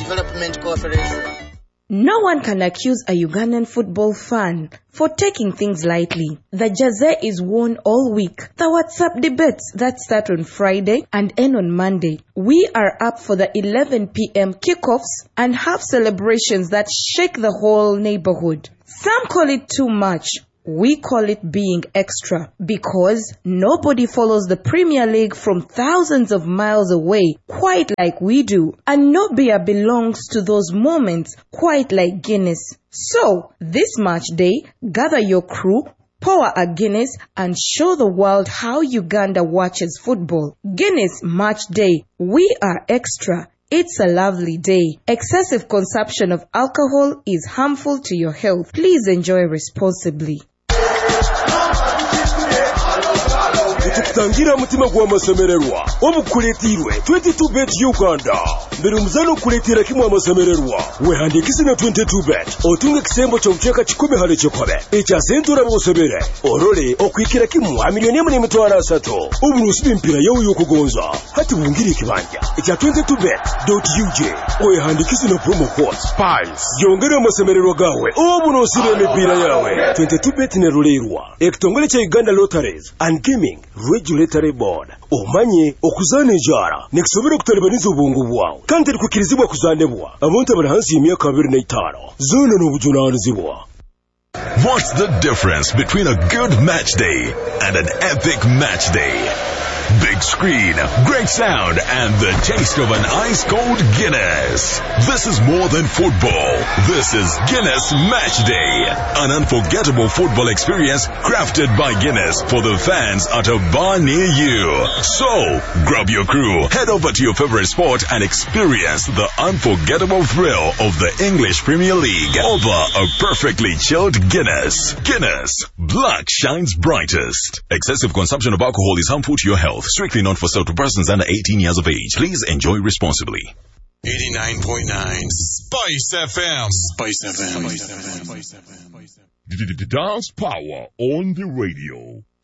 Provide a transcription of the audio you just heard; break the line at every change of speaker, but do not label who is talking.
Development Corporation.
No one can accuse a Ugandan football fan for taking things lightly. The jersey is worn all week. The WhatsApp debates that start on Friday and end on Monday. We are up for the 11 p.m. kickoffs and have celebrations that shake the whole neighborhood. Some call it too much. We call it being extra because nobody follows the Premier League from thousands of miles away quite like we do. And no beer belongs to those moments quite like Guinness. So, this match day, gather your crew, pour a Guinness and show the world how Uganda watches football. Guinness Match Day. We are extra. It's a lovely day. Excessive consumption of alcohol is harmful to your health. Please enjoy responsibly.
Tukutangira mutima gwa masemererwa omukuletirwe 22bet Uganda mbere umuzano kuletira kimwe amasemererwa wehandikise na 22bet otunga kisembo ky'omucheka 10 hali kikobe ekya sentura bosebere orole okwikira kimwe milioni 3 uburusi bimpira yawo yokugonza hati bungiri kibanja ekya 22bet.uj wehandikise na promo code SPICE yongera amasemererwa gawe oburusi b'emipira yawe 22bet ne rulerwa ekitongole kya Uganda Lotteries and Gaming Regulatory Board omanye okuzana ejara nekisobera okutalibaniza obwongo bwawe kandi likukirizibwa kuzanebwa abantu abali hansi y'emyaka 25 zona n'obujunaanizibwa.
What's the difference between a good match day and an epic match day? Big screen, great sound, and the taste of an ice-cold Guinness. This is more than football. This is Guinness Match Day. An unforgettable football experience crafted by Guinness for the fans at a bar near you. So, grab your crew, head over to your favorite sport and experience the unforgettable thrill of the English Premier League over a perfectly chilled Guinness. Guinness. Black shines brightest. Excessive consumption of alcohol is harmful to your health. Strictly not for sale to persons under 18 years of age. Please enjoy responsibly.
89.9 Spice FM. Spice FM.
Dance Power on the radio.